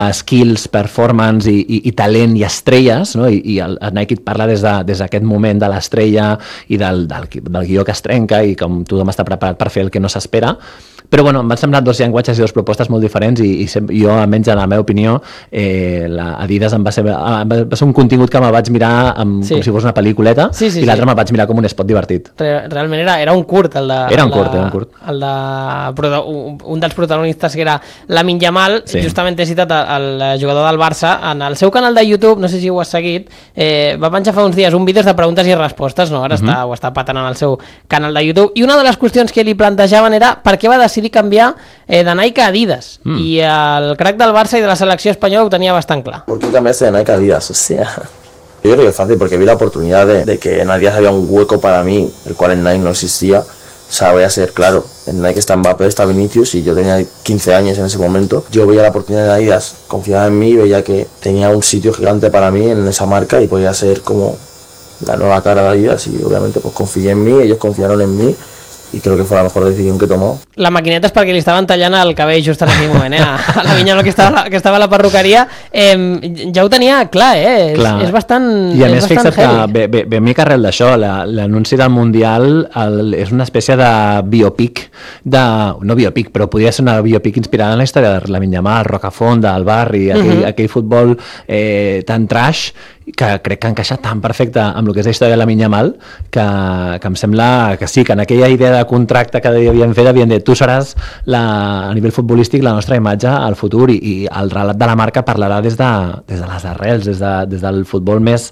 skills, performance i talent i estrelles, no? I el Nike et parla des d'aquest moment de l'estrella i del guió que es trenca i com tothom està preparat per fer el que no s'espera. Però bueno, m'han semblat dos llenguatges i dues propostes molt diferents i jo, almenys en la meva opinió, Adidas va ser un contingut que me'l vaig mirar com si fos una pel·lículeta i l'altre me'l vaig mirar com un spot divertit. Realment era un curt, Era un curt. Un dels protagonistes que era Lamine Yamal, justament he citat el jugador del Barça, en el seu canal de YouTube, no sé si ho has seguit, va penjar fa uns dies un vídeo de preguntes i respostes, no? Ara ho està patant en el seu canal de YouTube, i una de les qüestions que li plantejaven era per què va decidir canviar de Nike a Adidas, y el crack del Barça y de la selección española lo tenía bastante claro. ¿Por qué cambiaste de Nike a Adidas? O sea, yo creo que es fácil porque vi la oportunidad de que en Adidas había un hueco para mí, el cual en Nike no existía. O sea, voy a ser claro, en Nike está Mbappé, está Vinicius, y yo tenía 15 años en ese momento. Yo veía la oportunidad de Adidas, confiaba en mí, veía que tenía un sitio gigante para mí en esa marca y podía ser como la nueva cara de Adidas, y obviamente pues confié en mí, ellos confiaron en mí, i crec que fue la mejor decisión que tomó. La maquineta és perquè li estaven tallant el cabell just en aquell moment, a la Vinyolo que estava a la perruqueria. Ja ho tenia clar, és bastant heavy. I a més, fixa't que ve mica arrel d'això, l'anunci del Mundial és una espècie de biopic, no biopic, però podria ser una biopic inspirada en la història de Lamine Yamal, Rocafonda, el barri, aquell futbol tan trash, que crec que encaixa tan perfecte amb el que és la història de Lamine Yamal que em sembla que sí, que en aquella idea de contracte que havien fet havien dit tu seràs a nivell futbolístic la nostra imatge al futur, i el relat de la marca parlarà des de les arrels, des del futbol més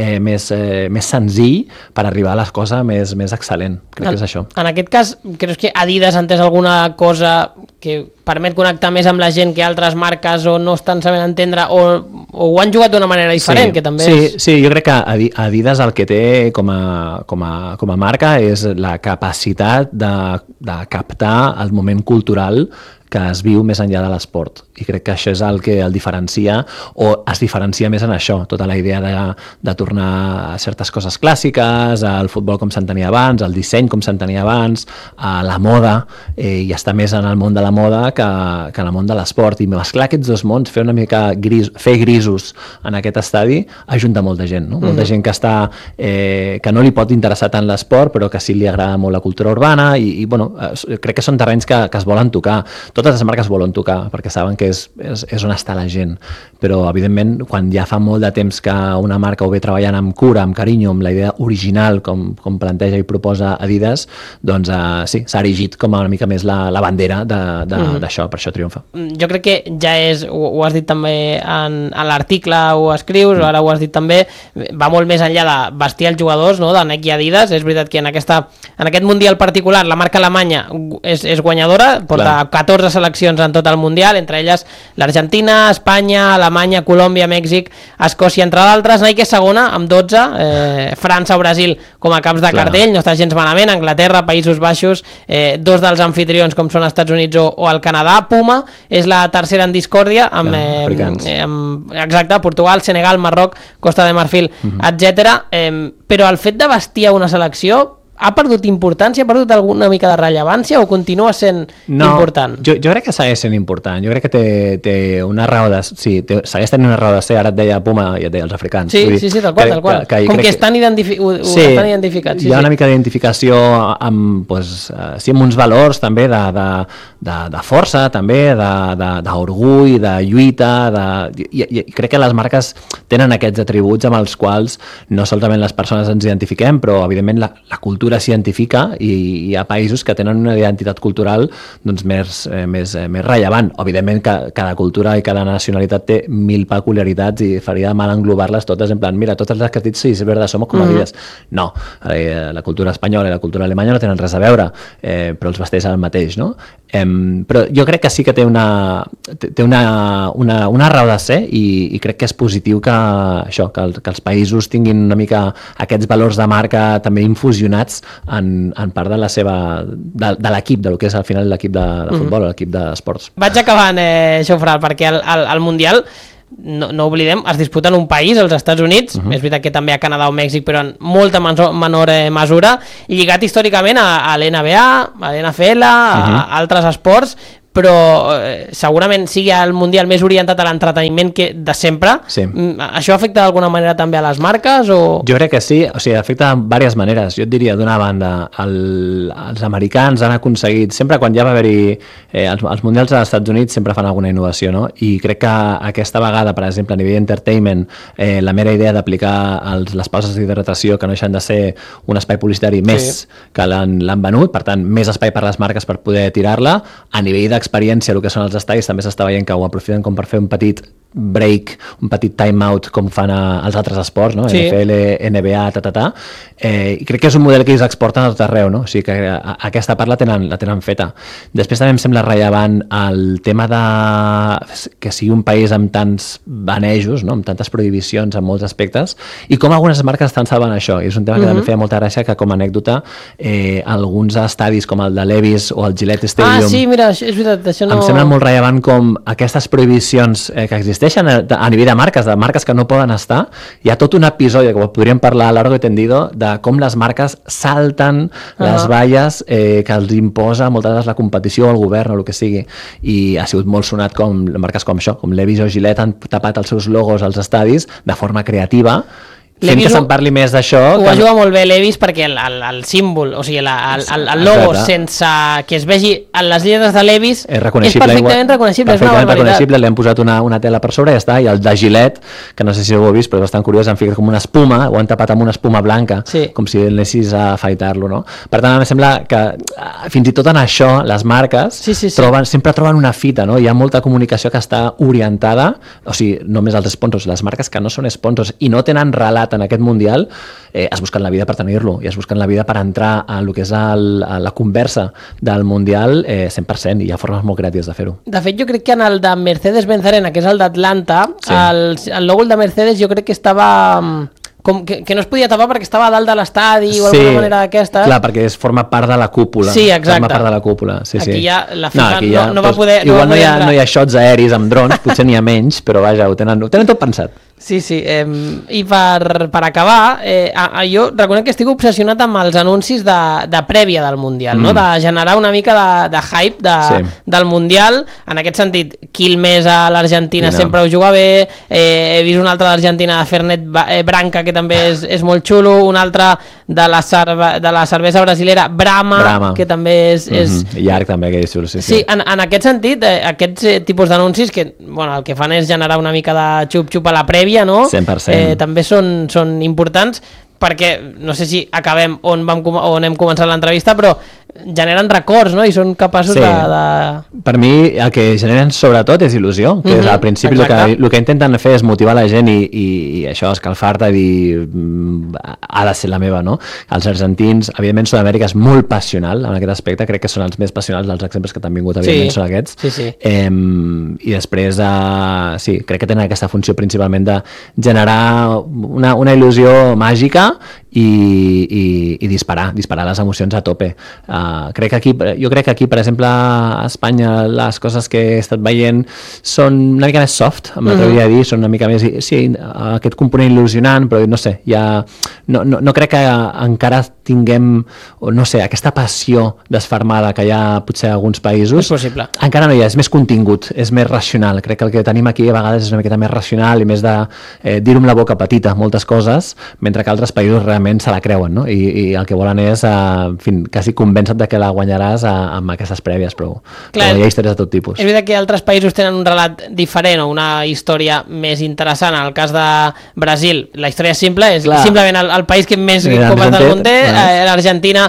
senzill per arribar a les coses més excel·lent. Crec que és això. En aquest cas, creus que Adidas ha entès alguna cosa que permet connectar més amb la gent que altres marques o no estan sabent entendre o ho han jugat d'una manera diferent, que també Sí, jo crec que Adidas el que té com a marca és la capacitat de captar el moment cultural que es viu més enllà de l'esport, i crec que això és el que el diferencia, o es diferencia més en això, tota la idea de tornar a certes coses clàssiques, al futbol com s'entenia abans, al disseny com s'entenia abans, a la moda, i estar més en el món de la moda que en el món de l'esport, i mesclar aquests dos mons, fer una mica fer grisos en aquest estadi, ajunta molta gent, no? Molta gent que no li pot interessar tant l'esport, però que sí li agrada molt la cultura urbana, i bueno, crec que són terrenys que es volen tocar. Totes les marques volen tocar, perquè saben que és on està la gent, però evidentment quan ja fa molt de temps que una marca ho ve treballant amb cura, amb carinyo, amb la idea original com planteja i proposa Adidas, doncs sí, s'ha erigit com una mica més la bandera d'això, per això triomfa. Jo crec que ja és, ho has dit també en l'article, ho escrius, ara ho has dit també, va molt més enllà de vestir els jugadors, no?, de Nike i Adidas. És veritat que en aquest Mundial particular la marca alemanya és guanyadora, porta 14 seleccions en tot el Mundial, entre elles l'Argentina, Espanya, Alemanya, Colòmbia, Mèxic, Escòcia, entre d'altres. Nike és segona, amb 12, França o Brasil com a caps de cartell, no està gens malament, Anglaterra, Països Baixos, dos dels anfitrions com són Estats Units o el Canadà. Puma és la tercera en discòrdia, exacte, Portugal, Senegal, Marroc, Costa de Marfil, etc. Però el fet de vestir a una selecció ha perdut importància, ha perdut alguna mica de rellevància o continua sent important? Jo crec que segueix sent important. Jo crec que té una raó de... Sí, segueix tenint una raó de ser. Ara et deia Puma i et deia els africans. Sí, tal qual. Com que estan identificats. Hi ha una mica d'identificació amb uns valors també de força, també, d'orgull, de lluita, i crec que les marques tenen aquests atributs amb els quals no solament les persones ens identifiquem, però evidentment la cultura s'identifica, i hi ha països que tenen una identitat cultural doncs, més rellevant. Evidentment que cada cultura i cada nacionalitat té 1000 peculiaritats i faria mal englobar-les totes en plan, mira, totes les que has dit, sí, és veritat, som com Adidas. No, la cultura espanyola i la cultura alemanya no tenen res a veure, però els vesteix el mateix, no? Però jo crec que sí que té una raó de ser, i crec que és positiu que els països tinguin una mica aquests valors de marca també infusionats en part de la seva de l'equip, del que és al final l'equip de futbol o l'equip d'esports. Vaig acabant, Xofral, perquè el Mundial, no oblidem, es disputa en un país, els Estats Units, és veritat que també a Canadà o Mèxic, però en molta menor mesura, i lligat històricament a l'NBA, a l'NFL, a altres esports, però segurament sigui el Mundial més orientat a l'entreteniment que de sempre. Sí. Això afecta d'alguna manera també a les marques? O... Jo crec que sí, o sigui, afecta de diverses maneres. Jo et diria, d'una banda, els americans han aconseguit, sempre quan ja va haver-hi els Mundials als Estats Units sempre fan alguna innovació, no? I crec que aquesta vegada, per exemple, a nivell d'entertainment, la mera idea d'aplicar les pauses d'hidratació, que no deixen de ser un espai publicitari més que l'han venut, per tant, més espai per les marques per poder tirar-la. A nivell d'experiència, el que són els estadis, també s'està veient que ho aprofiten com per fer un petit break, un petit time out com fan als altres esports, no? NFL, NBA, i crec que és un model que ells exporten a tot arreu, no? O sigui que aquesta part la tenen feta. Després també em sembla rellevant el tema de que sigui un país amb tants banejos, no? Amb tantes prohibicions en molts aspectes, i com algunes marques estan salvant això. I és un tema que també feia molta gràcia, que com a anècdota alguns estadis com el de Levi's o el Gillette Stadium, sí, mira, és veritat, això no... em sembla molt rellevant com aquestes prohibicions que existeixen a nivell de marques que no poden estar. Hi ha tot un episodi que podríem parlar a largo i tendido de com les marques salten les valles que els imposa moltes vegades la competició o el govern o el que sigui, i ha sigut molt sonat com marques com això, com Levi's o Gillette han tapat els seus logos als estadis de forma creativa, fent que se'n parli més d'això. Ho va jugar molt bé Levi's perquè el símbol, o sigui, el logo sense que es vegi en les lletres de Levi's és perfectament reconeixible. Li han posat una tela per sobre i ja està, i el de Gillette, que no sé si ho heu vist, però és bastant curiós, han ficat com una espuma, ho han tapat amb una espuma blanca, com si anessis a afaitar-lo, no? Per tant, em sembla que fins i tot en això les marques sempre troben una fita, no? Hi ha molta comunicació que està orientada, o sigui, només els sponsors, les marques que no són sponsors i no tenen relat en aquest Mundial, es busquen la vida per tenir-lo i es busquen la vida per entrar a lo que és la conversa del Mundial 100%, i hi ha formes molt creatives de fer-ho. De fet, jo crec que en el de Mercedes-Benz Arena, que és el d'Atlanta, el logo de Mercedes jo crec que estava... que no es podia tapar perquè estava a dalt de l'estadi o alguna manera d'aquesta. Clar, perquè forma part de la cúpula. Sí, exacte. Forma part de la cúpula. Aquí ja la FIFA no va poder... Igual no hi ha shots aeris amb drons, potser n'hi ha menys, però vaja, ho tenen tot pensat. Sí, i per acabar, jo reconec que estic obsessionat amb els anuncis de prèvia del Mundial, no? De generar una mica de hype del Mundial. En aquest sentit, Quilmes a l'Argentina sempre ho juga bé, he vist un altre d'Argentina de Fernet Branca, que també és molt xulo, un altre de la cervesa brasilera Brahma, que també és... llarg també, que és xulo, sí, en aquest sentit, aquests tipus d'anuncis que el que fan és generar una mica de xup-xup a la prèvia, no? 100%. També són importants, perquè no sé si acabem on hem començat l'entrevista, però generen records, no? I són capaços de... Per mi el que generen sobretot és il·lusió, que és al principi el que intenten fer és motivar la gent i això, escalfar-te i dir ha de ser la meva, no? Els argentins, evidentment Sud-amèrica és molt passional en aquest aspecte, crec que són els més passionals dels exemples que t'han vingut, evidentment són aquests. I després crec que tenen aquesta funció principalment de generar una il·lusió màgica i disparar les emocions a tope. Jo crec que aquí, per exemple, a Espanya les coses que he estat veient són una mica més soft, m'atreviria a dir, són una mica més, aquest component il·lusionant, però no sé, no crec que encara tinguem, no sé, aquesta passió desfermada que hi ha potser a alguns països. És possible. Encara no hi ha, és més contingut, és més racional. Crec que el que tenim aquí a vegades és una miqueta més racional i més de dir-ho amb la boca petita moltes coses, mentre que altres països realment se la creuen, no? I el que volen és quasi convèncer de que la guanyaràs amb aquestes prèvies, però hi ha històries de tot tipus. És veritat que altres països tenen un relat diferent o una història més interessant. En el cas de Brasil, la història és simple, és simplement el país que més copes del món té. L'Argentina,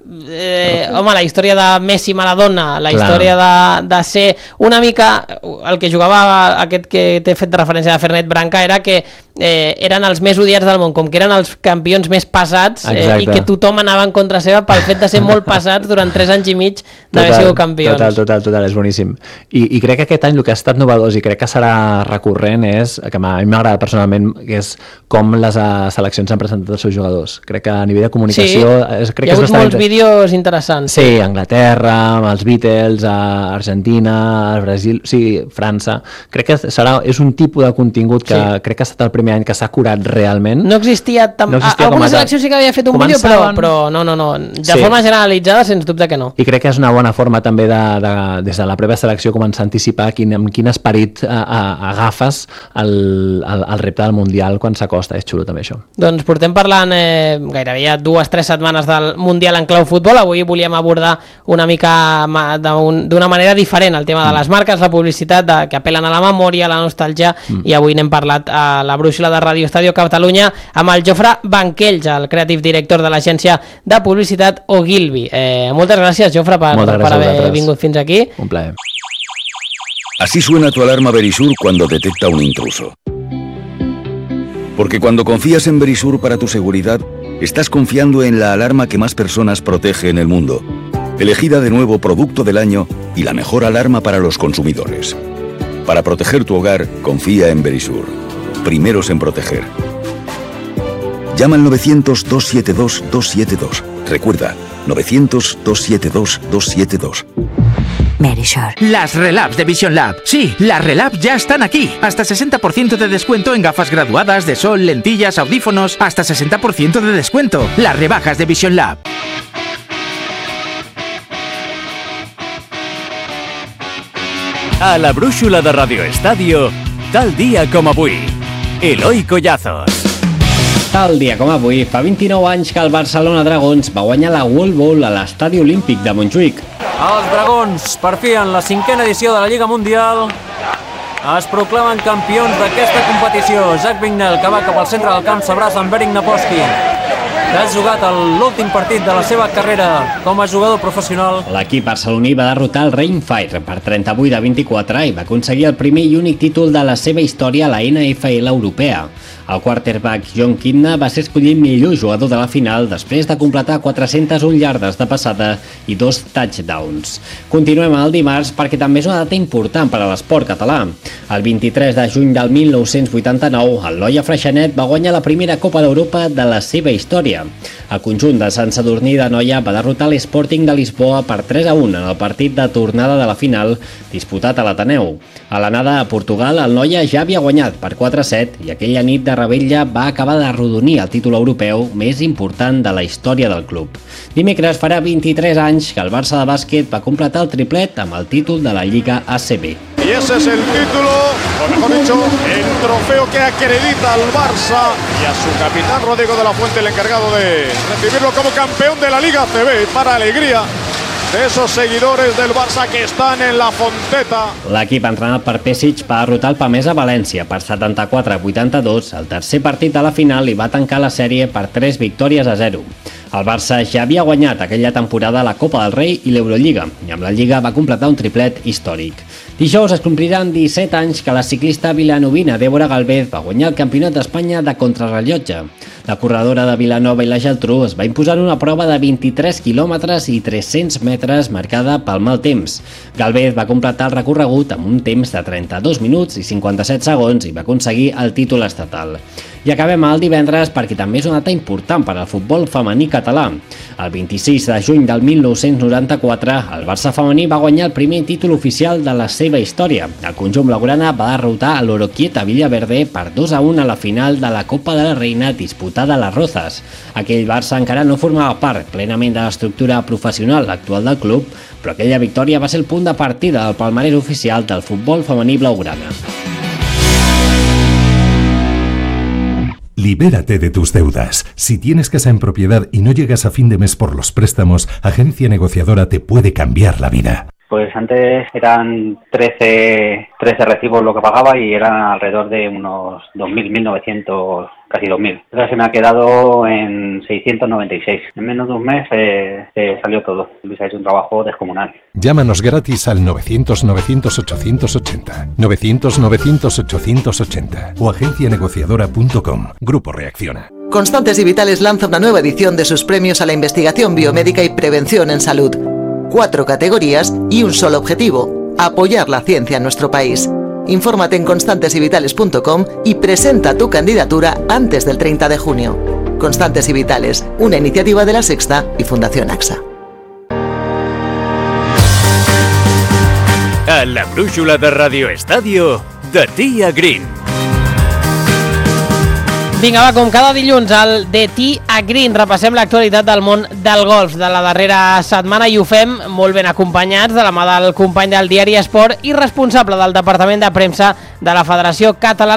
la història de Messi Maradona, la història de ser una mica el que jugava aquest que t'he fet de referència de Fernet Branca era que eren els més odiats del món, com que eren els campions més pesats i que tothom anava en contra seva pel fet de ser molt pesats durant 3 anys i mig d'haver sigut campions. Total, és boníssim. I crec que aquest any el que ha estat novedós i crec que serà recurrent és, que a mi m'agrada personalment, que és com les seleccions han presentat els seus jugadors. Crec que a nivell de comunicació... Hi ha hagut molts vídeos interessants. Sí, Anglaterra, amb els Beatles, Argentina, Brasil, França. Crec que és un tipus de contingut que crec que ha estat el primer any que s'ha curat realment. No existia... Algunes seleccions sí que havia fet un vídeo, però no. De forma generalitzada, sens dubte que no. I crec que és una bona forma també des de la prèvia selecció començar a anticipar amb quin esperit agafes el repte del Mundial quan s'acosta. És xulo també això. Doncs portem parlant gairebé ja 2-3 setmanes del Mundial en clau futbol. Avui volíem abordar una mica d'una manera diferent el tema de les marques, la publicitat que apel·len a la memòria, a la nostàlgia, i avui n'hem parlat a la brúixola de Radio Estadio Catalunya amb el Jofre Banquells, el creative director de l'agència de publicitat Ogilvy. Moltes gràcies, Jofre, per haver vingut fins aquí. Un plaer. Así suena tu alarma Verisur cuando detecta un intruso. Porque cuando confías en Verisur para tu seguridad, estás confiando en la alarma que más personas protege en el mundo. Elegida de nuevo producto del año y la mejor alarma para los consumidores. Para proteger tu hogar, confía en Verisur. Primeros en proteger. Llama al 900-272-272. Recuerda, 900-272-272. Verisur. Las relabs de Vision Lab. Sí, las relabs ya están aquí. Hasta 60% de descuento en gafas graduadas, de sol, lentillas, audífonos. Hasta 60% de descuento. Las rebajas de Vision Lab. A la brúixola de Radio Estadio, tal dia com avui. Eloi Collazos. Tal dia com avui, fa 29 anys que el Barcelona Dragons va guanyar la World Bowl a l'Estadi Olímpic de Montjuïc. Els Dragons, per fi en la 5a edició de la Lliga Mundial, es proclamen campions d'aquesta competició. Jacques Vignal, que va cap al centre del camp, s'abraça amb Eric Naposki, que ha jugat l'últim partit de la seva carrera com a jugador professional. L'equip barceloní va derrotar el Rhein-Fire per 38-24 i va aconseguir el primer i únic títol de la seva història a la NFL europea. El quarterback John Kitna va ser escollit millor jugador de la final després de completar 401 yardes de passada i 2 touchdowns. Continuem el dimarts perquè també és una data important per a l'esport català. El 23 de juny del 1989, el Noia Freixenet va guanyar la primera Copa d'Europa de la seva història. El conjunt de Sant Sadurní de Noia va derrotar l'Sporting de Lisboa per 3-1 en el partit de tornada de la final disputat a l'Ateneu. A l'anada a Portugal, el Noia ja havia guanyat per 4-7 i aquella nit de Rebella va acabar d'arrodonir el títol europeu més important de la història del club. Dimecres farà 23 anys que el Barça de bàsquet va completar el triplet amb el títol de la Lliga ACB. Y ese es el título, o mejor dicho, el trofeo que acredita al Barça y a su capitán Rodrigo de la Fuente, el encargado de recibirlo como campeón de la Liga ACB, para alegría de esos seguidores del Barça que están en la Fonteta. L'equip entrenat per Pesic va derrotar el Pamesa València per 74-82 al tercer partit de la final i va tancar la sèrie per 3 victòries a 0. El Barça ja havia guanyat aquella temporada la Copa del Rei i l'Eurolliga, i amb la Lliga va completar un triplet històric. Dijous es compliran 17 anys que la ciclista vilanovina Débora Galvez va guanyar el Campionat d'Espanya de contrarrellotge. La corredora de Vilanova i la Geltrú es va imposar en una prova de 23 quilòmetres i 300 metres marcada pel mal temps. Galvez va completar el recorregut amb un temps de 32 minuts i 57 segons i va aconseguir el títol estatal. I acabem el divendres perquè també és una data important per al futbol femení català. El 26 de juny del 1994, el Barça femení va guanyar el primer títol oficial de la seva història. El conjunt blaugrana va derrotar a l'Oroquieta Villaverde per 2-1 a la final de la Copa de la Reina disputada a les Rozas. Aquell Barça encara no formava part plenament de l'estructura professional actual del club, però aquella victòria va ser el punt de partida del palmarès oficial del futbol femení blaugrana. Libérate de tus deudas. Si tienes casa en propiedad y no llegas a fin de mes por los préstamos, Agencia Negociadora te puede cambiar la vida. Pues antes eran 13 recibos lo que pagaba y eran alrededor de unos 2.000, 1.900, casi 2.000. Ahora se me ha quedado en 696. En menos de un mes salió todo. Luis ha hecho un trabajo descomunal. Llámanos gratis al 900-900-880, 900-900-880 o agencianegociadora.com. Grupo Reacciona. Constantes y Vitales lanza una nueva edición de sus premios a la investigación biomédica y prevención en salud. 4 categorías y un solo objetivo: apoyar la ciencia en nuestro país. Infórmate en constantesyvitales.com y presenta tu candidatura antes del 30 de junio. Constantes y Vitales, una iniciativa de La Sexta y Fundación AXA. A la brúixola de Radio Estadio, de Tia Green. Vinga, va, com cada dilluns al The Tee a Green repassem l'actualitat del món del golf de la darrera setmana i ho fem molt ben acompanyats de la mà del company del diari Esport i responsable del departament de premsa de la Federació Catalana